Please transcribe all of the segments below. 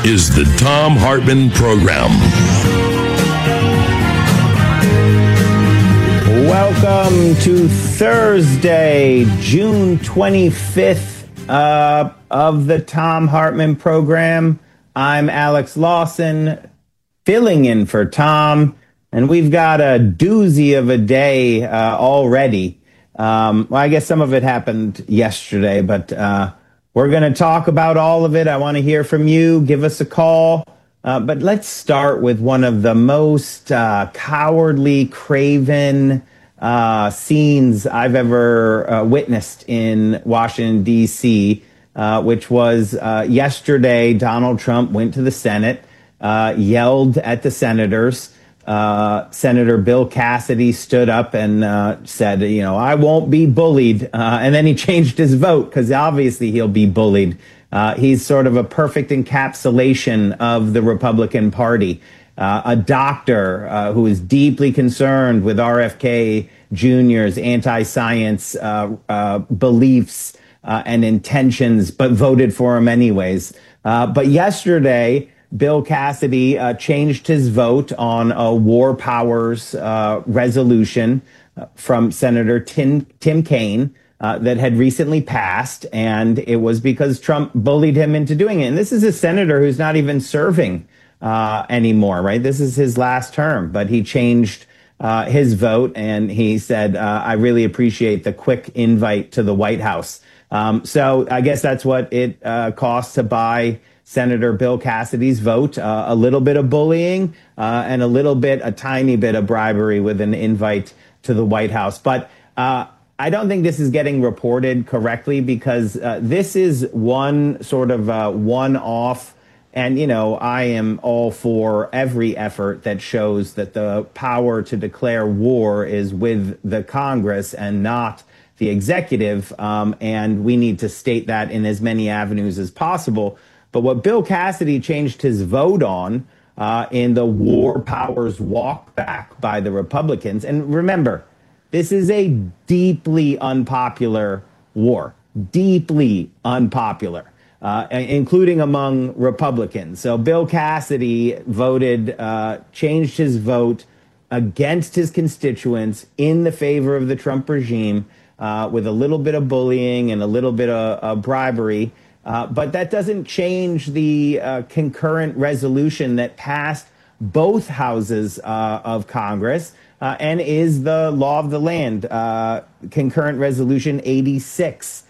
is the Thom Hartmann Program. Welcome to Thursday, June 25th of the Thom Hartmann Program. I'm Alex Lawson, filling in for Tom, and we've got a doozy of a day already. Well, I guess some of it happened yesterday, but we're going to talk about all of it. I want to hear from you. Give us a call. But let's start with one of the most cowardly, craven scenes I've ever witnessed in Washington, D.C., which was yesterday. Donald Trump went to the Senate, yelled at the senators. Senator Bill Cassidy stood up and said, I won't be bullied. And then he changed his vote because obviously he'll be bullied. He's sort of a perfect encapsulation of the Republican Party. A doctor who is deeply concerned with RFK Jr.'s anti-science beliefs and intentions, but voted for him anyways. But yesterday, Bill Cassidy changed his vote on a war powers resolution from Senator Tim Kaine that had recently passed, and it was because Trump bullied him into doing it. And this is a senator who's not even serving anymore, right? This is his last term, but he changed his vote, and he said, I really appreciate the quick invite to the White House. So I guess that's what it costs to buy Senator Bill Cassidy's vote, a little bit of bullying and a tiny bit of bribery with an invite to the White House. But I don't think this is getting reported correctly because this is one sort of one-off. And, I am all for every effort that shows that the power to declare war is with the Congress and not the executive. And we need to state that in as many avenues as possible. But what Bill Cassidy changed his vote on in the war powers walk back by the Republicans. And remember, this is a deeply unpopular war, deeply unpopular. Including among Republicans. So Bill Cassidy changed his vote against his constituents in the favor of the Trump regime with a little bit of bullying and a little bit of bribery. But that doesn't change the concurrent resolution that passed both houses of Congress and is the law of the land, concurrent resolution 86.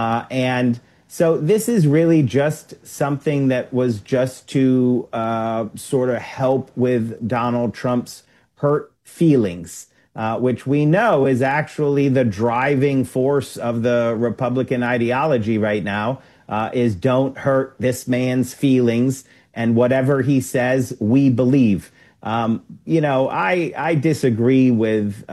So this is really just something that was just to sort of help with Donald Trump's hurt feelings, which we know is actually the driving force of the Republican ideology right now, is don't hurt this man's feelings, and whatever he says, we believe. I disagree with,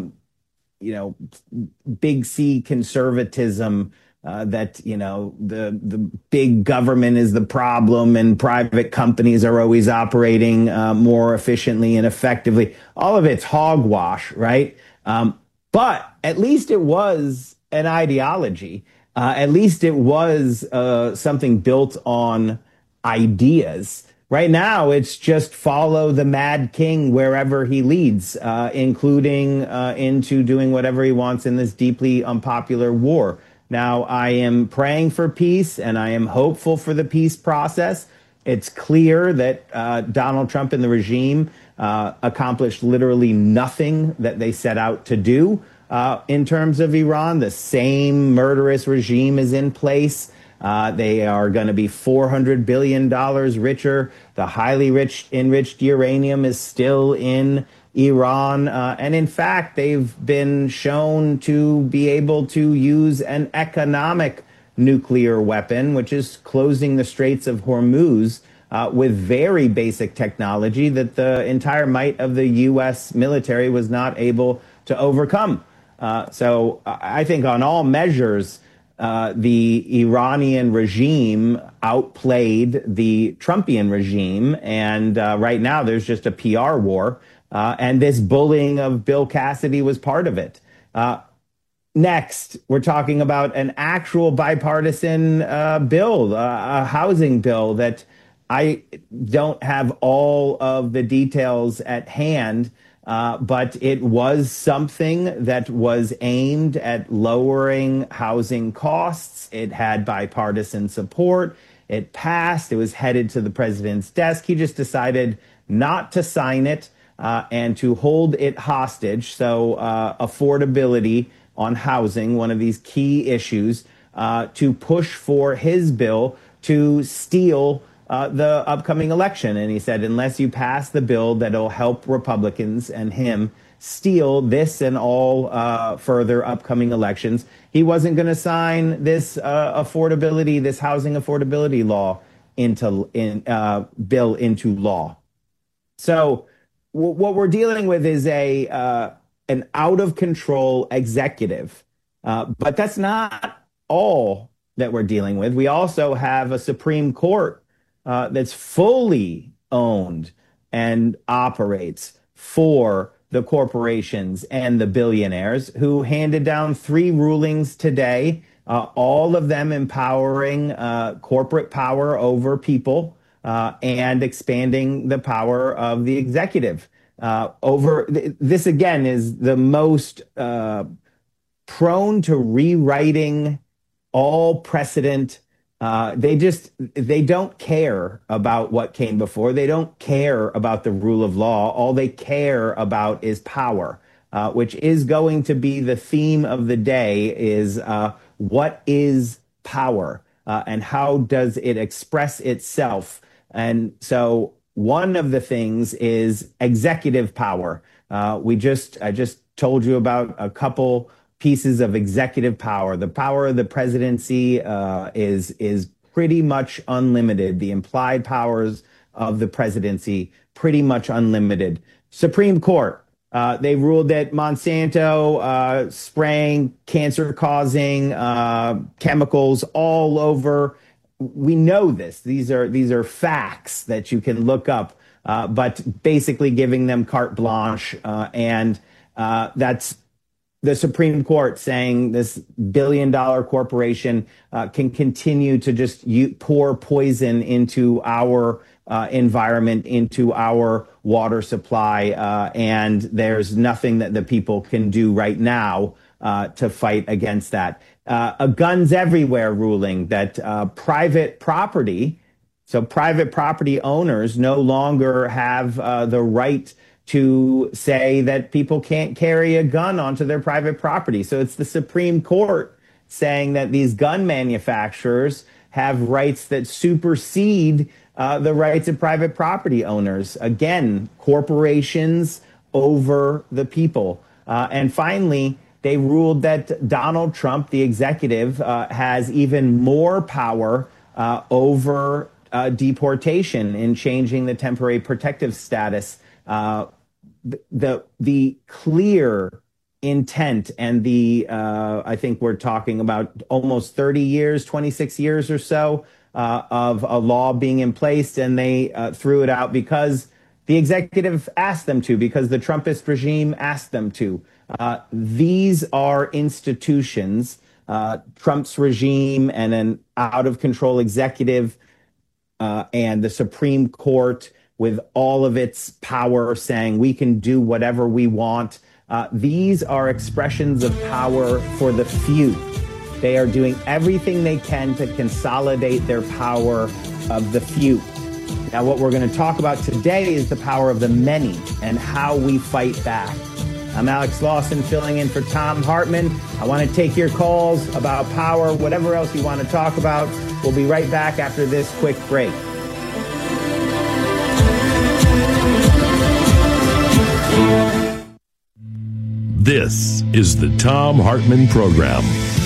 big C conservatism, that, the big government is the problem and private companies are always operating more efficiently and effectively. All of it's hogwash, right? But at least it was an ideology. At least it was something built on ideas. Right now, it's just follow the mad king wherever he leads, including into doing whatever he wants in this deeply unpopular war. Now, I am praying for peace, and I am hopeful for the peace process. It's clear that Donald Trump and the regime accomplished literally nothing that they set out to do in terms of Iran. The same murderous regime is in place. They are going to be $400 billion richer. The highly enriched uranium is still in Iran. And in fact, they've been shown to be able to use an economic nuclear weapon, which is closing the Straits of Hormuz with very basic technology that the entire might of the U.S. military was not able to overcome. So I think on all measures, the Iranian regime outplayed the Trumpian regime. And right now there's just a PR war. And this bullying of Bill Cassidy was part of it. Next, we're talking about an actual bipartisan bill, a housing bill that I don't have all of the details at hand, but it was something that was aimed at lowering housing costs. It had bipartisan support. It passed. It was headed to the president's desk. He just decided not to sign it and to hold it hostage. So affordability on housing, one of these key issues, to push for his bill to steal the upcoming election. And he said, unless you pass the bill that'll help Republicans and him steal this and all further upcoming elections, he wasn't going to sign this this housing affordability law bill into law. So what we're dealing with is an out of control executive, but that's not all that we're dealing with. We also have a Supreme Court that's fully owned and operates for the corporations and the billionaires, who handed down 3 rulings today, all of them empowering corporate power over people and expanding the power of the executive. This, again, is the most prone to rewriting all precedent. They don't care about what came before. They don't care about the rule of law. All they care about is power, which is going to be the theme of the day, is what is power and how does it express itself? And so one of the things is executive power. I just told you about a couple pieces of executive power. The power of the presidency is pretty much unlimited. The implied powers of the presidency, pretty much unlimited. Supreme Court, they ruled that Monsanto spraying cancer-causing chemicals all over. We know this. These are facts that you can look up, but basically giving them carte blanche, and that's the Supreme Court saying this billion-dollar corporation can continue to just pour poison into our environment, into our water supply, and there's nothing that the people can do right now to fight against that. A guns everywhere ruling that private property owners no longer have the right to say that people can't carry a gun onto their private property. So it's the Supreme Court saying that these gun manufacturers have rights that supersede the rights of private property owners. Again, corporations over the people. And finally, they ruled that Donald Trump, the executive, has even more power over deportation in changing the temporary protective status. The clear intent and I think we're talking about almost 30 years, 26 years or so of a law being in place, and they threw it out because the executive asked them to, because the Trumpist regime asked them to. These are institutions, Trump's regime and an out-of-control executive and the Supreme Court, with all of its power saying we can do whatever we want. These are expressions of power for the few. They are doing everything they can to consolidate their power of the few. Now, what we're going to talk about today is the power of the many and how we fight back. I'm Alex Lawson, filling in for Thom Hartmann. I want to take your calls about power, whatever else you want to talk about. We'll be right back after this quick break. This is the Thom Hartmann Program.